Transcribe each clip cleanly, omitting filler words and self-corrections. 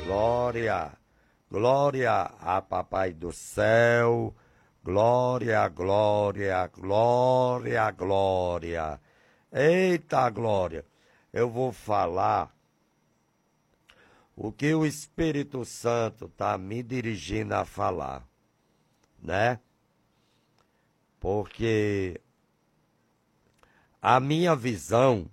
Glória, glória a Papai do céu. Glória, glória, glória, glória. Eita glória. Eu vou falar o que o Espírito Santo está me dirigindo a falar, né? Porque a minha visão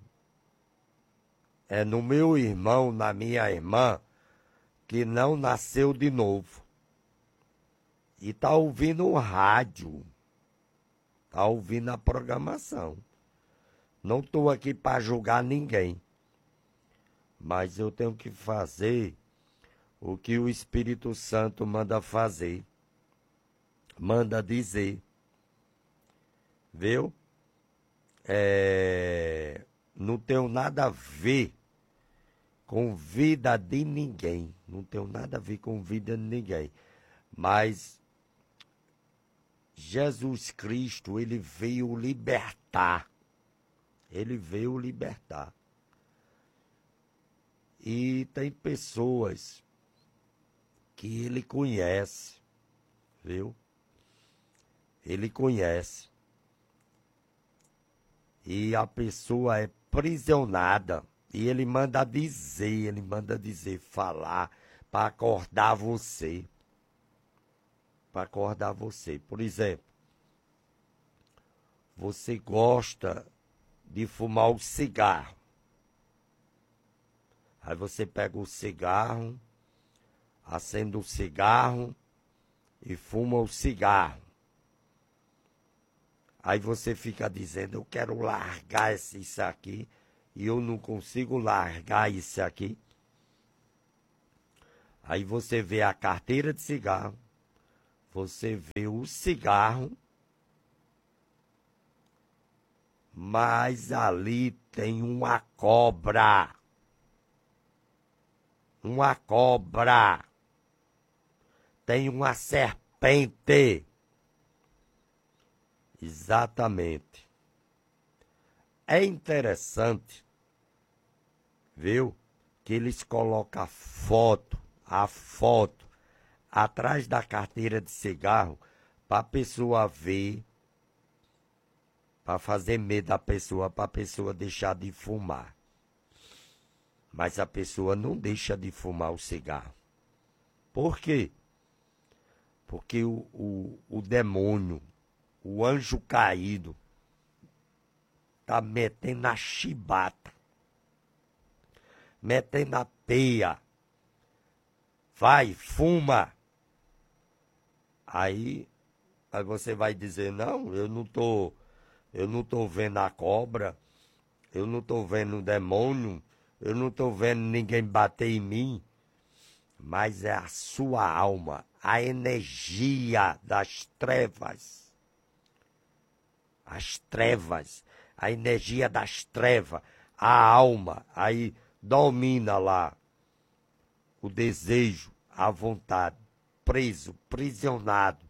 é no meu irmão, na minha irmã, que não nasceu de novo. E está ouvindo o rádio, está ouvindo a programação. Não estou aqui para julgar ninguém, mas eu tenho que fazer o que o Espírito Santo manda fazer, manda dizer, viu? Não tenho nada a ver com vida de ninguém, não tenho nada a ver com vida de ninguém, mas Jesus Cristo, ele veio libertar. Ele veio libertar. E tem pessoas que ele conhece, viu? Ele conhece. E a pessoa é prisionada. E ele manda dizer, falar, para acordar você. Para acordar você. Por exemplo, você gosta de fumar o cigarro. Aí você pega o cigarro, acende o cigarro e fuma o cigarro. Aí você fica dizendo, eu quero largar isso aqui e eu não consigo largar isso aqui. Aí você vê a carteira de cigarro, você vê o cigarro, mas ali tem uma cobra. Uma cobra. Tem uma serpente. Exatamente. É interessante, viu, que eles colocam a foto, atrás da carteira de cigarro, para a pessoa ver, para fazer medo da pessoa, para a pessoa deixar de fumar. Mas a pessoa não deixa de fumar o cigarro. Por quê? Porque o demônio, o anjo caído, tá metendo a chibata, metendo a peia. Vai, fuma. Aí você vai dizer, não, eu não tô vendo a cobra, eu não tô vendo o demônio, eu não tô vendo ninguém bater em mim. Mas é a sua alma, a energia das trevas. As trevas, a energia das trevas, a alma, aí domina lá o desejo, a vontade, preso, prisionado.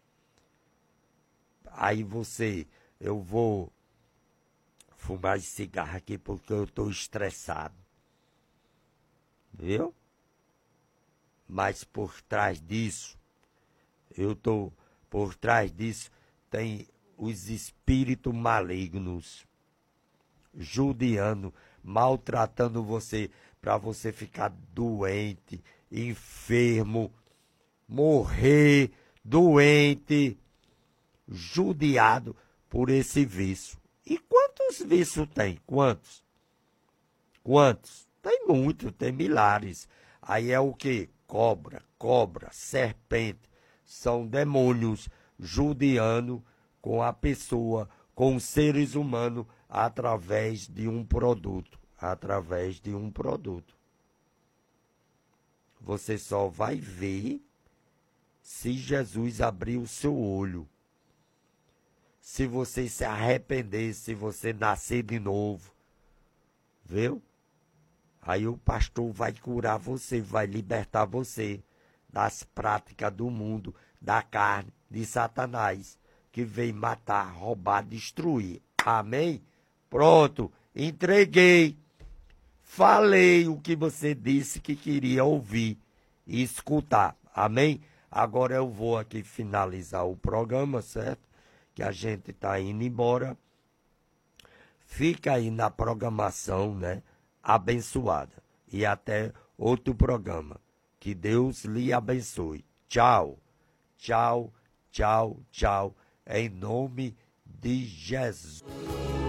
Aí eu vou fumar esse cigarro aqui porque eu estou estressado. Viu? Mas por trás disso, por trás disso, tem os espíritos malignos, judiando, maltratando você, para você ficar doente, enfermo, morrer doente, judiado por esse vício. E quantos vícios tem? Quantos? Quantos? Tem muito, tem milhares. Aí é o quê? Cobra, serpente. São demônios judiando com a pessoa, com os seres humanos, através de um produto. Através de um produto. Você só vai ver se Jesus abrir o seu olho. Se você se arrepender, se você nascer de novo. Viu? Aí o pastor vai curar você, vai libertar você das práticas do mundo, da carne, de Satanás, que veio matar, roubar, destruir. Amém? Pronto, entreguei. Falei o que você disse que queria ouvir. e escutar. Amém? Agora eu vou aqui finalizar o programa, certo? Que a gente está indo embora. Fica aí na programação, né? Abençoada. E até outro programa. Que Deus lhe abençoe. Tchau. Tchau, tchau, tchau. Em nome de Jesus.